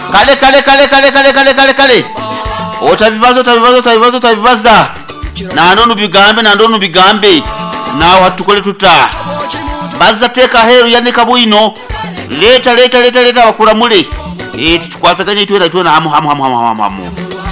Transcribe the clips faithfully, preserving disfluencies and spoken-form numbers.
kale kale kale kale kale kale kale kale otabibazo tabibazo tabibazo tabibaza nano nubigambe nando nubigambe nawe hatukole tuta baza teka heru yanika bwino leta leta leta leta bakuramule eh tukwasaganye itwera itwera hamu hamu hamu hamu hamu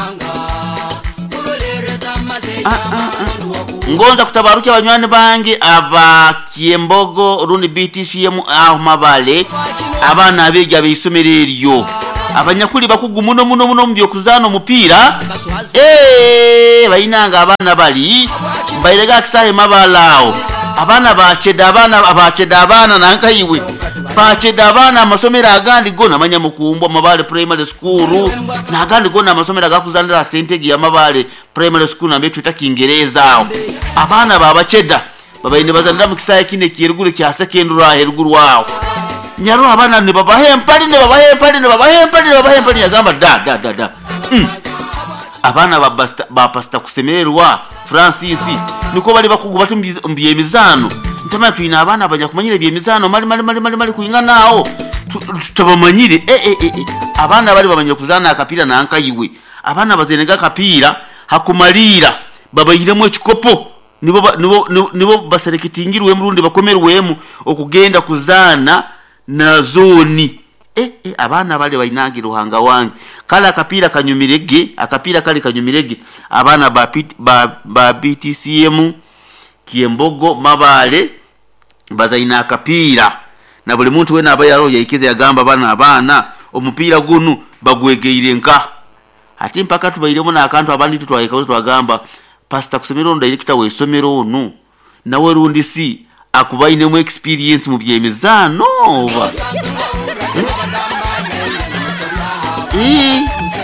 ah, ah, ah. Ngonza kutabarukia banywani bangi aba Kiembogo rundi B T C M aho mabale abana abejja beisumereryo abanyakuli bakugu muno muno muno mbyo kuzano mupira eh bayinanga abana bali bayirega kisahe mabalao abana bacheda abana abacheda abana nankayiwe bacheda abana amasomero agandi gona manya mukumbo mabale primary school na agandi gona amasomero agakuzandira sentegi ya mabale primary school na betu takingereza aho abana babacheda babayine bazandira mu kisahe kine kiruguru kya secondary heruguru wao nyaro abana ne baba hempali ne baba hempali ne baba hempali ne baba hempali yagamba da da da da mm. Abana babasta bapasta kusemererwa Francis niko bali bakugu batumbiye mizano ntama twina abana bajya kumanyire bye mizano mali mali mali mali kuinga nao tutabamanyire eh eh eh abana bali bamanyire kuzana akapira na anka yiwe abana bazenega kapira hakumalira babayiremo ekikopo nibo nibo nibo baserekitingirwe murundi bakomerwemu okugenda kuzana na zoni eh eh abana bali bayinangira uhanga wangi kala akapira kanyumirege akapira kali kanyumirege abana ba ba, ba B T C M Kiembogo mabale bazaina akapira na buli muntu wena abayaro yaikeze yagamba bana abana omupira gunu bagwegeire nka ati mpaka tubayiremo na akantu abandi tutwayika twagamba pastor kusemero director we somero onu nawe rundi si akubayine mu experience mu byemizano oba eh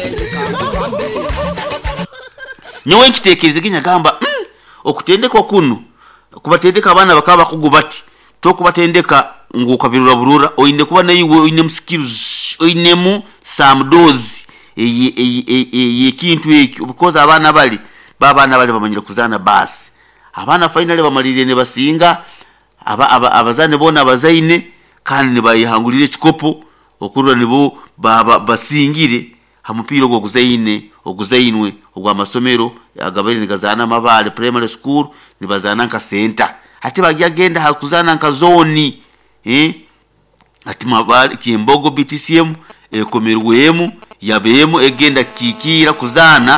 nyewe nkitekereze kinyagamba mm, okutendeka kunu kubatendeka abana bakaba kugubati to kubatendeka ngukabirura burura oyinde kuba nayiwe oyine skills oyine mu some dose eye eye eye kintu eki because abana bali babana bali bamanyira kuzana basi abana finally bamalire ne basinga aba abazane bona abazaine kandi ne bayihangulire chikopo okurura nibo baba basingire hamupiro go kuzaine okuzainwe ogwa masomero agabere nikazana mabale primary school nibazana nka center ati bagagenda hakuzana nka zone eh ati mabale Kiembogo B T C M ekomerwemu yabemu egenda kikira kuzana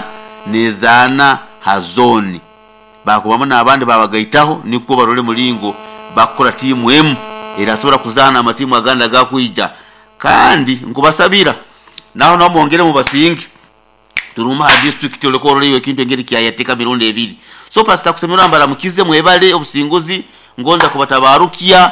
nezana hazoni bakubamana abandi babagaitaho niko barole mulingo bakora timu M erasobora kuzana amatimu aganda gakuija kandi nkubasabira naho no mwongere mu basingi turuma district olekoro liwe kintu ngeri kyayatika mirundi ebiri so pastor kusemera mbara mukize mwebale obusinguzi ngonza kubatabarukia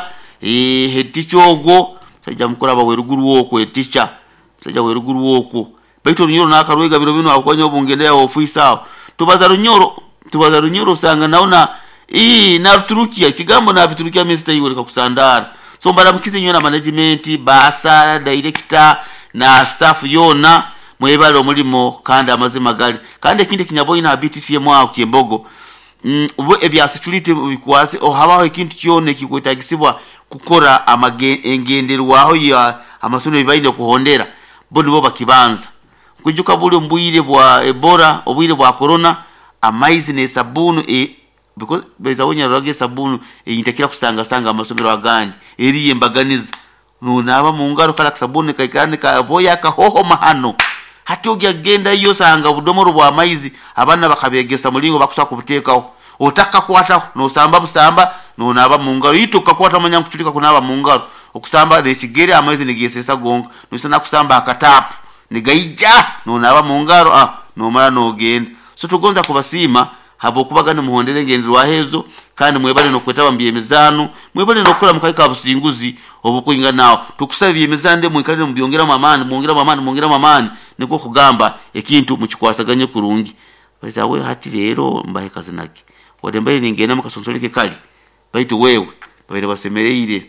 eh hetichogo sajja mukora baweruguru woko eticha sajja weruguru woko baito runyoro nakarwega biro bino akonyo bungendea ofisa tubaza runyoro tubaza runyoro sanga naona eh na turukia kigambo na biturukia mister yiwe kusandara so mbara mukize nyona management basa director na staff yona mwebale omulimo kandi amazima gali kandi kinde kinyabo ina B T C M wa Kiembogo mm ubo ebya security bikwase o habaho ikintu kyone kikwetagisibwa kukora amagenderwaho ya amasono bibainde kuhondera bondi bo bakibanza kujuka buli mbuyire bwa Ebola obuyire bwa corona amaizi ne sabunu e because beza wonya rage sabunu e intakira kusanga sanga amasomero agandi eriye mbaganiza nunaba mu ngaro kala sabuni kaikane ka boya ka hoho mahano hati ogya genda iyo sanga budomoro bwa maizi abana bakabegesa mulingo bakusa kubutekaho otaka kwata no samba busamba no naba mu ngaro ituka kwata manyangu kuchulika kunaba mu ngaro okusamba de kigere amaizi nigesesa gonga no sana kusamba akatapu nigaija no naba mu ngaro ah no mara no genda so tugonza kubasima habo kubagane muhondere ngendirwa hezo kandi mwebale no kwetaba mbiye mizano mwebale no kula mukaika businguzi obukuinga nawo tukusabye mizande mwikale mubyongera mamani mwongera mamani mwongera mamani niko kugamba ekintu mukikwasaganye kurungi baza we hati rero mbahe kazi naki wadembaye ningena mukasonsoleke kali baitu wewe babere basemereire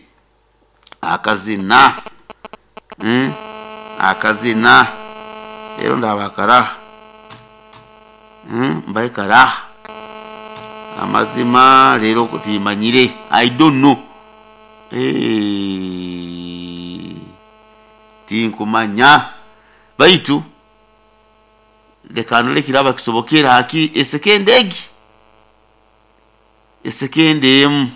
akazina mm akazina rero ndabakara mm mbahe kara amazima rero kutimanyire I don't know eh tinkumanya baitu leka ndole kiraba kisobokera haki esekendegi esekende emu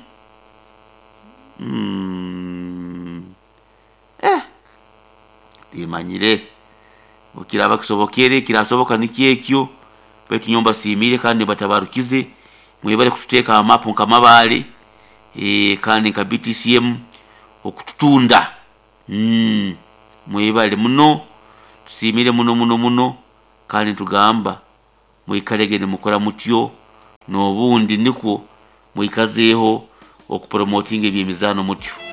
mm. eh dimanyire ukiraba kisobokere kirasoboka nikiekyo betu nyomba simire kandi batabarukize mwebale kututeka amapu nkamabale e kandi ka B T C M okututunda mm mwebale muno tusimire muno muno muno kandi tugamba mwikalegene mukora mutyo no bundi niko mwikazeho okupromotinga ebyemizano mutyo.